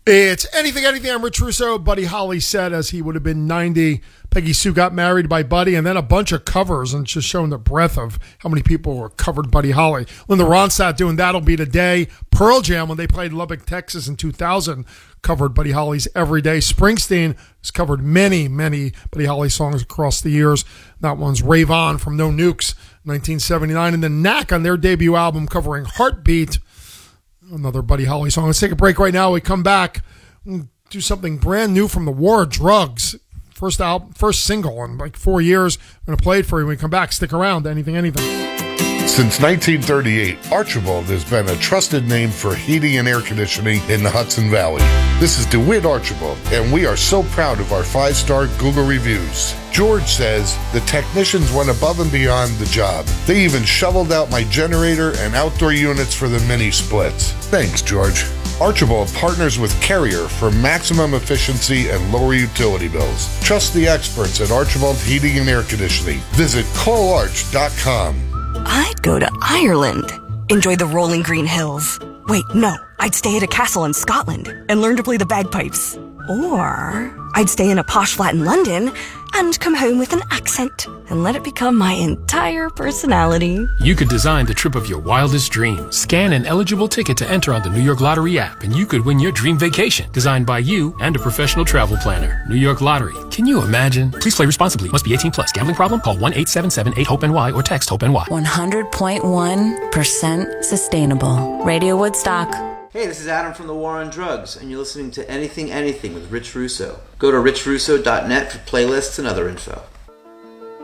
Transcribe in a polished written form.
It's Anything, Anything. I'm Rich Russo. Buddy Holly said as he would have been 90, Peggy Sue got married by Buddy, and then a bunch of covers, and just showing the breadth of how many people were covered Buddy Holly. Linda Ronstadt doing That'll Be the Day. Pearl Jam, when they played Lubbock, Texas in 2000, covered Buddy Holly's Every Day. Springsteen has covered many, many Buddy Holly songs across the years. That one's Rave On from No Nukes, 1979. And then Knack on their debut album covering Heartbeat, another Buddy Holly song. Let's take a break right now. We come back and do something brand new from the War of Drugs. First single in like 4 years. I'm going to play it for you when we come back. Stick around. Anything, Anything. Since 1938, Archibald has been a trusted name for heating and air conditioning in the Hudson Valley. This is DeWitt Archibald, and we are so proud of our 5-star Google reviews. George says, the technicians went above and beyond the job. They even shoveled out my generator and outdoor units for the mini splits. Thanks, George. Archibald partners with Carrier for maximum efficiency and lower utility bills. Trust the experts at Archibald Heating and Air Conditioning. Visit callarch.com. I'd go to Ireland. Enjoy the rolling green hills. Wait, no. I'd stay at a castle in Scotland and learn to play the bagpipes. Or I'd stay in a posh flat in London and come home with an accent and let it become my entire personality. You could design the trip of your wildest dreams. Scan an eligible ticket to enter on the New York Lottery app, and you could win your dream vacation, designed by you and a professional travel planner. New York Lottery. Can you imagine? Please play responsibly. Must be 18 plus. Gambling problem? Call 1-877-8-HOPE-NY or text HOPE-NY. 100.1% sustainable. Radio Woodstock. Hey, this is Adam from the War on Drugs, and you're listening to Anything, Anything with Rich Russo. Go to richrusso.net for playlists and other info.